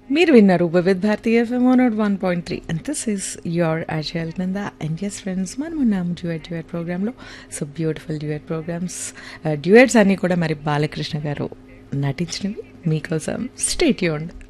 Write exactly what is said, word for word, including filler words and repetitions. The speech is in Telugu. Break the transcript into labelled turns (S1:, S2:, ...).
S1: మీరు విన్నారు Vividh Bharati FM one not one point three and this is your అజయల్ Nanda and yes friends మనం ఉన్నాము డ్యూయట్ డ్యూయట్ ప్రోగ్రాంలో. So beautiful duet programmes, duets అన్నీ కూడా మరి బాలకృష్ణ గారు నటించినవి మీకోసం. Stay tuned.